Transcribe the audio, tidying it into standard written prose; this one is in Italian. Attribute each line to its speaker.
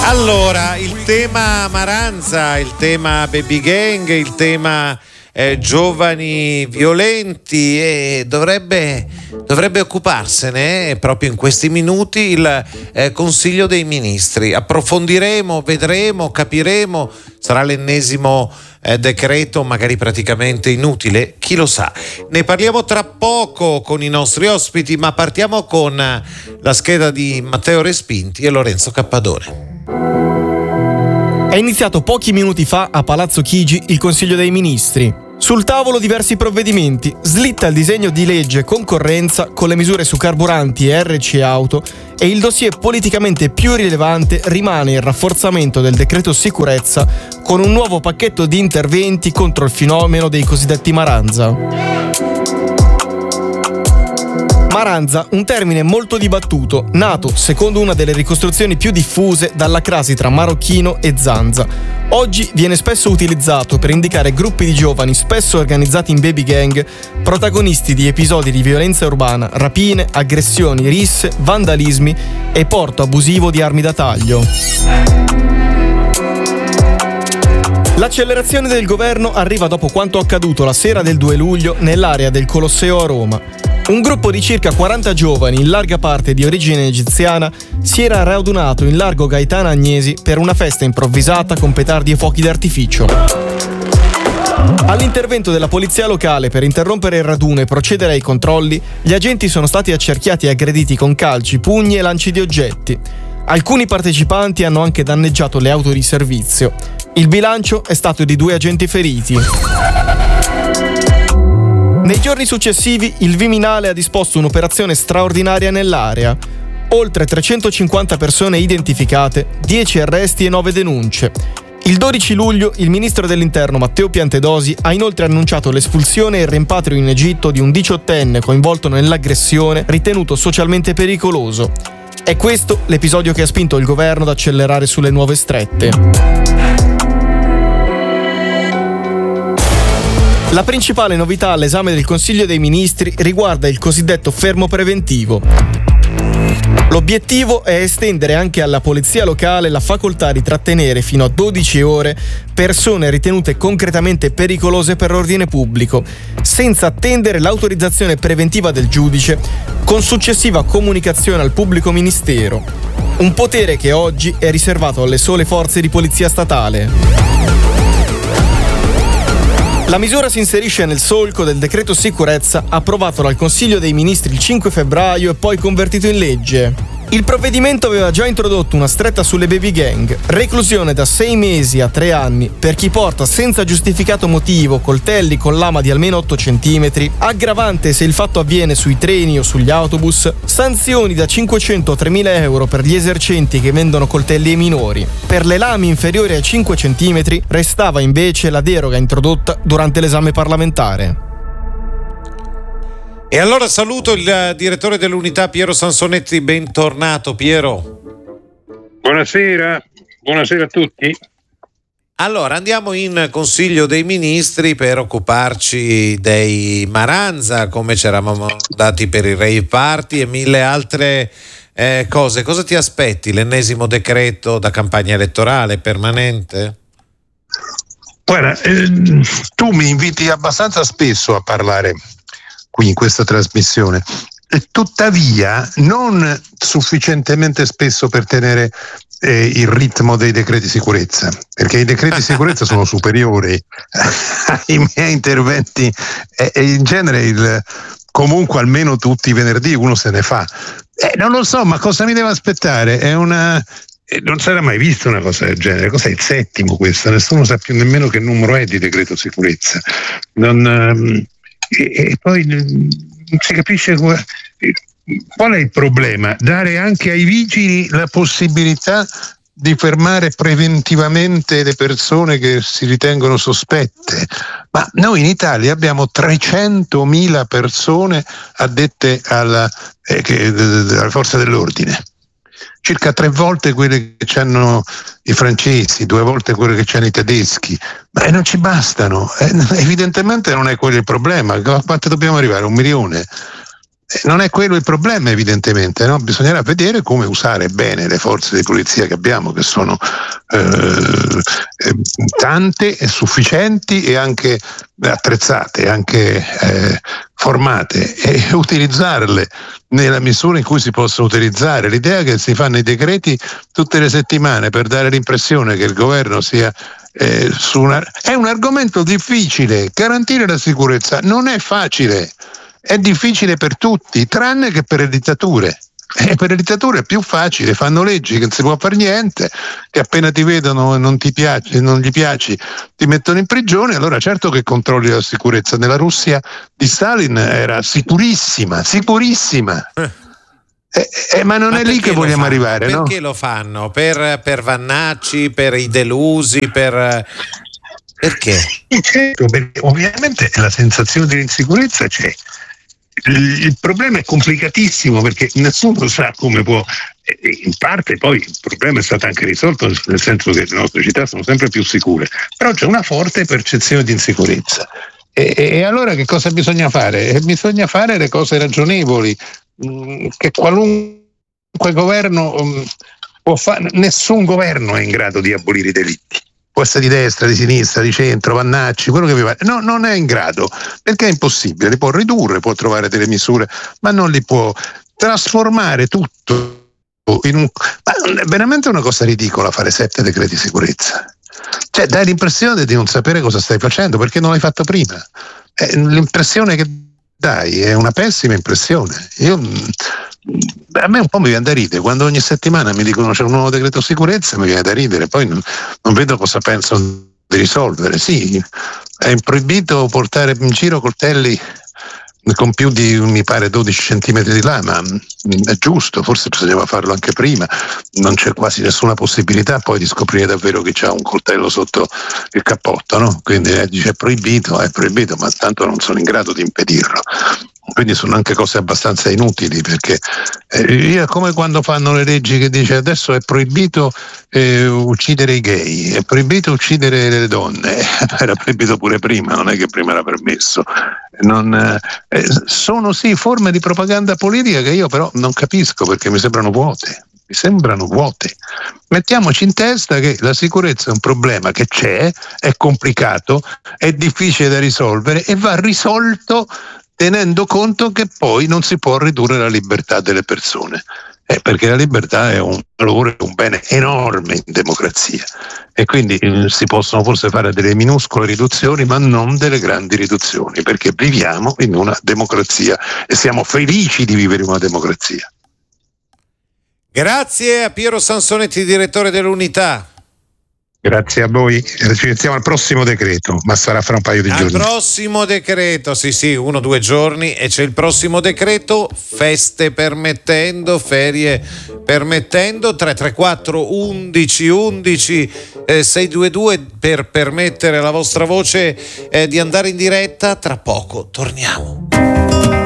Speaker 1: Allora, il tema Maranza, il tema baby gang, il tema giovani violenti, dovrebbe occuparsene proprio in questi minuti il Consiglio dei Ministri. Approfondiremo, vedremo, capiremo, sarà l'ennesimo decreto magari praticamente inutile, chi lo sa. Ne parliamo tra poco con i nostri ospiti, ma partiamo con la scheda di Matteo Respinti e Lorenzo Cappadone.
Speaker 2: È iniziato pochi minuti fa a Palazzo Chigi il Consiglio dei Ministri. Sul tavolo diversi provvedimenti, slitta il disegno di legge concorrenza con le misure su carburanti e RC auto e il dossier politicamente più rilevante rimane il rafforzamento del decreto sicurezza con un nuovo pacchetto di interventi contro il fenomeno dei cosiddetti Maranza. Maranza, un termine molto dibattuto, nato, secondo una delle ricostruzioni più diffuse, dalla crasi tra marocchino e zanza. Oggi viene spesso utilizzato per indicare gruppi di giovani spesso organizzati in baby gang, protagonisti di episodi di violenza urbana, rapine, aggressioni, risse, vandalismi e porto abusivo di armi da taglio. L'accelerazione del governo arriva dopo quanto accaduto la sera del 2 luglio nell'area del Colosseo a Roma. Un gruppo di circa 40 giovani, in larga parte di origine egiziana, si era radunato in largo Gaetano Agnesi per una festa improvvisata con petardi e fuochi d'artificio. All'intervento della polizia locale per interrompere il raduno e procedere ai controlli, gli agenti sono stati accerchiati e aggrediti con calci, pugni e lanci di oggetti. Alcuni partecipanti hanno anche danneggiato le auto di servizio. Il bilancio è stato di 2 agenti feriti. Nei giorni successivi il Viminale ha disposto un'operazione straordinaria nell'area. Oltre 350 persone identificate, 10 arresti e 9 denunce. Il 12 luglio il ministro dell'Interno Matteo Piantedosi ha inoltre annunciato l'espulsione e il rimpatrio in Egitto di un 18enne coinvolto nell'aggressione ritenuto socialmente pericoloso. È questo l'episodio che ha spinto il governo ad accelerare sulle nuove strette. La principale novità all'esame del Consiglio dei Ministri riguarda il cosiddetto fermo preventivo. L'obiettivo è estendere anche alla polizia locale la facoltà di trattenere fino a 12 ore persone ritenute concretamente pericolose per l'ordine pubblico, senza attendere l'autorizzazione preventiva del giudice, con successiva comunicazione al pubblico ministero. Un potere che oggi è riservato alle sole forze di polizia statale. La misura si inserisce nel solco del decreto sicurezza approvato dal Consiglio dei Ministri il 5 febbraio e poi convertito in legge. Il provvedimento aveva già introdotto una stretta sulle baby gang, reclusione da 6 mesi a 3 anni per chi porta senza giustificato motivo coltelli con lama di almeno 8 cm, aggravante se il fatto avviene sui treni o sugli autobus, sanzioni da 500 a 3.000 euro per gli esercenti che vendono coltelli ai minori. Per le lame inferiori ai 5 cm restava invece la deroga introdotta durante l'esame parlamentare.
Speaker 1: E allora saluto il direttore dell'unità Piero Sansonetti, bentornato Piero.
Speaker 3: Buonasera a tutti.
Speaker 1: Allora andiamo in Consiglio dei Ministri per occuparci dei Maranza, come ci eravamo dati per il rave party e 1000 altre cose. Cosa ti aspetti? L'ennesimo decreto da campagna elettorale permanente?
Speaker 4: Guarda, tu mi inviti abbastanza spesso a parlare qui in questa trasmissione e tuttavia non sufficientemente spesso per tenere il ritmo dei decreti sicurezza, perché i decreti sicurezza sono superiori ai miei interventi e in genere comunque almeno tutti i venerdì uno se ne fa. Non lo so, ma cosa mi devo aspettare? Non sarà mai vista una cosa del genere. Cos'è il 7° questo? Nessuno sa più nemmeno che numero è di decreto sicurezza. E poi non si capisce qual è il problema. Dare anche ai vigili la possibilità di fermare preventivamente le persone che si ritengono sospette. Ma noi in Italia abbiamo 300.000 persone addette alla forza dell'ordine. Circa 3 volte quelle che hanno i francesi, 2 volte quelle che hanno i tedeschi, ma non ci bastano. Evidentemente non è quello il problema. A quanto dobbiamo arrivare? 1 milione? Non è quello il problema, evidentemente, no? Bisognerà vedere come usare bene le forze di polizia che abbiamo, che sono tante e sufficienti e anche attrezzate, anche formate, e utilizzarle nella misura in cui si possono utilizzare. L'idea che si fanno i decreti tutte le settimane per dare l'impressione che il governo sia è un argomento difficile. Garantire la sicurezza non è facile. È difficile per tutti, tranne che per le dittature. Per le dittature è più facile, fanno leggi che non si può fare niente, che appena ti vedono e non gli piaci, ti mettono in prigione. Allora certo che controlli la sicurezza. Nella Russia di Stalin era sicurissima. Ma non è lì che vogliamo arrivare,
Speaker 1: perché
Speaker 4: no?
Speaker 1: Perché lo fanno? Per Vannacci, per i delusi, perché?
Speaker 4: Certo, perché ovviamente la sensazione di insicurezza c'è. Il problema è complicatissimo perché nessuno sa come può. In parte poi il problema è stato anche risolto, nel senso che le nostre città sono sempre più sicure, però c'è una forte percezione di insicurezza. E allora che cosa bisogna fare? Bisogna fare le cose ragionevoli, che qualunque governo può fare. Nessun governo è in grado di abolire i delitti. Può essere di destra, di sinistra, di centro, Vannacci, quello che vi pare. No, non è in grado, perché è impossibile. Li può ridurre, può trovare delle misure, ma non li può trasformare tutto ma è veramente una cosa ridicola fare 7 decreti sicurezza. Cioè, dai l'impressione di non sapere cosa stai facendo perché non l'hai fatto prima. L'impressione che dai è una pessima impressione. A me un po' mi viene da ridere quando ogni settimana mi dicono c'è un nuovo decreto sicurezza, mi viene da ridere, poi non vedo cosa pensano di risolvere. Sì, è proibito portare in giro coltelli con più di, mi pare, 12 centimetri di lama, è giusto, forse bisognava farlo anche prima. Non c'è quasi nessuna possibilità poi di scoprire davvero che c'ha un coltello sotto il cappotto, no? Quindi dice è proibito, ma tanto non sono in grado di impedirlo. Quindi sono anche cose abbastanza inutili, perché è come quando fanno le leggi che dice adesso è proibito uccidere i gay, è proibito uccidere le donne. Era proibito pure prima, non è che prima era permesso. Sono sì forme di propaganda politica che io però non capisco, perché mi sembrano vuote. Mettiamoci in testa che la sicurezza è un problema che c'è, è complicato, è difficile da risolvere e va risolto tenendo conto che poi non si può ridurre la libertà delle persone, perché la libertà è un valore, un bene enorme in democrazia, e quindi si possono forse fare delle minuscole riduzioni, ma non delle grandi riduzioni, perché viviamo in una democrazia e siamo felici di vivere in una democrazia.
Speaker 1: Grazie a Piero Sansonetti, direttore dell'Unità.
Speaker 4: Grazie a voi, ci iniziamo al prossimo decreto, ma sarà fra un paio di giorni.
Speaker 1: Al prossimo decreto, sì, 1-2 giorni, e c'è il prossimo decreto, feste permettendo, ferie permettendo. 334 11 11 622 per permettere alla vostra voce di andare in diretta. Tra poco torniamo.